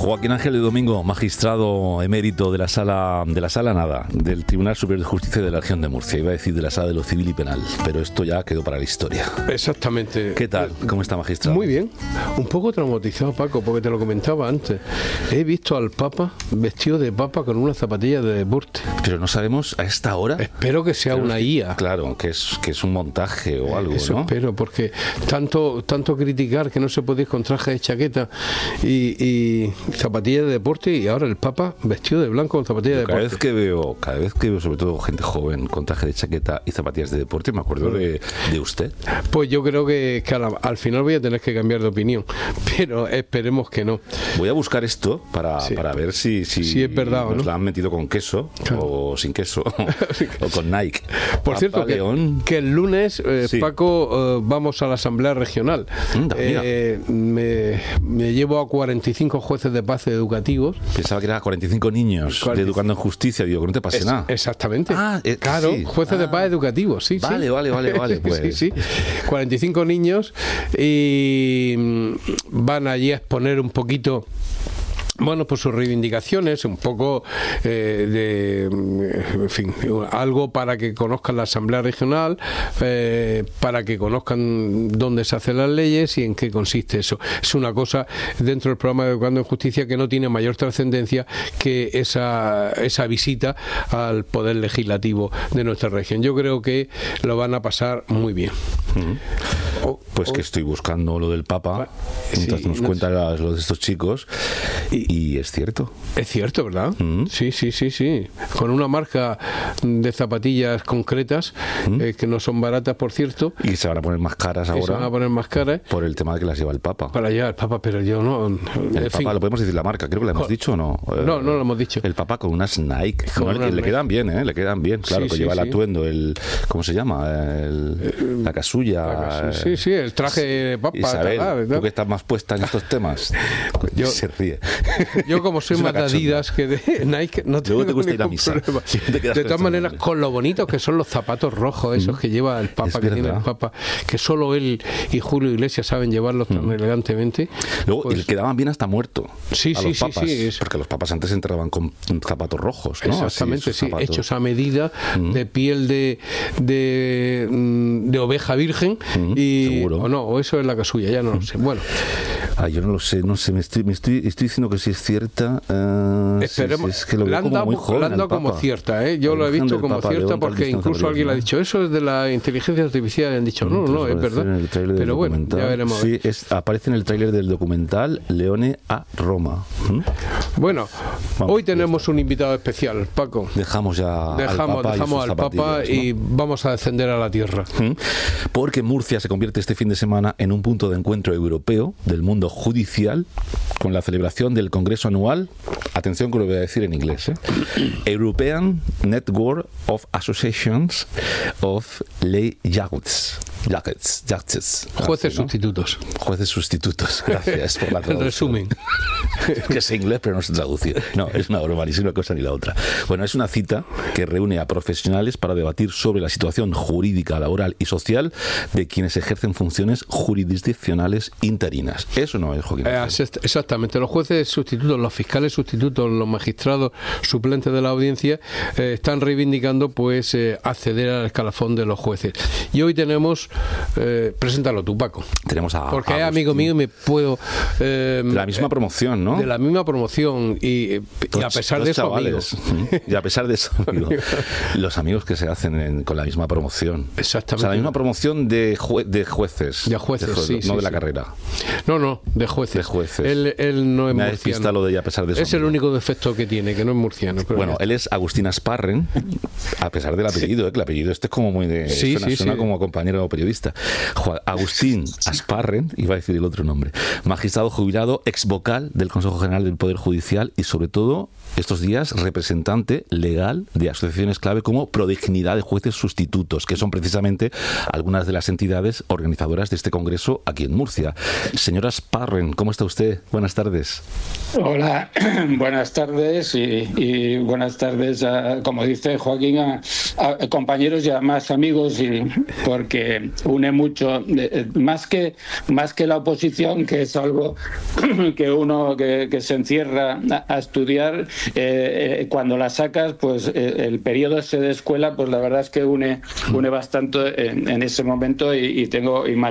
Joaquín Ángel de Domingo, magistrado emérito de la sala del Tribunal Superior de Justicia de la Región de Murcia. Iba a decir de la sala de lo civil y penal, pero esto ya quedó para la historia. Exactamente. ¿Qué tal? ¿Cómo está, magistrado? Muy bien. Un poco traumatizado, Paco, porque te lo comentaba antes. He visto al Papa vestido de Papa con una zapatilla de deporte. Pero no sabemos a esta hora. Espero que sea una IA. Claro, que es un montaje o algo, eso, ¿no? Espero, porque tanto criticar que no se puede ir con traje de chaqueta y zapatillas de deporte, y ahora el Papa vestido de blanco con zapatillas de deporte. Cada vez que veo sobre todo gente joven con traje de chaqueta y zapatillas de deporte, me acuerdo de usted. Pues yo creo que al final voy a tener que cambiar de opinión, pero esperemos que no. Voy a buscar esto para ver si es verdad, nos ¿no? la han metido con queso, claro, o sin queso o con Nike. Por cierto, que el lunes, sí, Paco, vamos a la Asamblea Regional. Me llevo a 45 jueces de paz educativos. Pensaba que era 45 niños de Educando en Justicia. Digo, que no te pase nada. Exactamente. Claro, sí. Jueces de paz educativos, sí. Vale, pues. Sí. 45 niños y van allí a exponer un poquito, bueno, pues sus reivindicaciones, un poco en fin, algo para que conozcan la Asamblea Regional, para que conozcan dónde se hacen las leyes y en qué consiste eso. Es una cosa dentro del programa de Educando en Justicia que no tiene mayor trascendencia que esa visita al Poder Legislativo de nuestra región. Yo creo que lo van a pasar muy bien. Pues que estoy buscando lo del Papa, mientras nos cuenta lo de estos chicos, y es cierto. Es cierto, ¿verdad? Sí. Con una marca de zapatillas concretas, que no son baratas, por cierto. Y se van a poner más caras ahora. Se van a poner más caras. Por el tema de que las lleva el Papa. Para llevar el Papa, pero yo no. El Papa, ¿lo podemos decir la marca? Creo que la hemos dicho o no. No lo hemos dicho. El Papa con unas Nike. Le quedan bien, ¿eh? Le quedan bien. Claro, que lleva el atuendo, ¿cómo se llama? La casulla. Sí, el traje de Papa. Isabel, tú que estás más puesta en estos temas. Se ríe. Yo, como soy más de Adidas que de Nike, no tengo ningún problema. De todas maneras, con lo bonitos que son los zapatos rojos esos que lleva el Papa, que tiene el Papa, que solo él y Julio Iglesias saben llevarlos tan elegantemente. Luego, pues, le quedaban bien hasta muerto. Sí. Porque los papas antes entraban con zapatos rojos, ¿no? Exactamente, sí, hechos a medida, de piel de oveja virgen, y seguro. o eso es la casulla, ya no lo sé. Bueno. Yo no lo sé, me estoy diciendo que sí es cierta. Esperemos. Es que lo veo como muy joven. La han dado como cierta, ¿eh? Yo lo he visto como cierta porque incluso alguien le ha dicho, eso es de la inteligencia artificial, y han dicho, no, es verdad. Pero bueno, ya veremos. Sí, aparece en el tráiler del documental Leone a Roma. Bueno, hoy tenemos un invitado especial, Paco. Dejamos al Papa y vamos a descender a la tierra. Porque Murcia se convierte este fin de semana en un punto de encuentro europeo del mundo judicial, con la celebración del Congreso Anual, atención que lo voy a decir en inglés, European Network of Associations of Lay Judges. Jueces sustitutos. Jueces sustitutos, gracias por la traducción. El resumen. Que es inglés, pero no se traduce. No, es una broma, ni es una cosa ni la otra. Bueno, es una cita que reúne a profesionales para debatir sobre la situación jurídica, laboral y social de quienes ejercen funciones jurisdiccionales interinas. Eso no es, Joaquín. Exactamente. Los jueces sustitutos, los fiscales sustitutos, los magistrados suplentes de la audiencia están reivindicando pues acceder al escalafón de los jueces. Y hoy tenemos, preséntalo tú, Paco. Tenemos porque es amigo mío y me puedo... de la misma promoción, ¿no? De la misma promoción y a pesar de eso, chavales, y a pesar de eso, amigo, los amigos que se hacen con la misma promoción. Exactamente. O sea, la misma promoción de jueces. De jueces, no de la carrera. No, de jueces. De jueces. Él no es murciano. Lo de ella, a pesar de eso. Es el único defecto que tiene, que no es murciano. Pero bueno, él es Agustín Asparren, a pesar del apellido, que el apellido este es como muy de... suena como compañero periodista. Agustín Asparren, iba a decir el otro nombre, magistrado jubilado, ex vocal del Consejo General del Poder Judicial y sobre todo estos días representante legal de asociaciones clave como Prodignidad de Jueces Sustitutos, que son precisamente algunas de las entidades organizadoras de este congreso aquí en Murcia. Señora Asparren, ¿cómo está usted? Buenas tardes. Hola, buenas tardes y buenas tardes, como dice Joaquín, a compañeros y a más amigos, porque une mucho, más que la oposición, que es algo que que se encierra a estudiar, cuando la sacas, pues el periodo ese de escuela, pues la verdad es que une bastante en ese momento y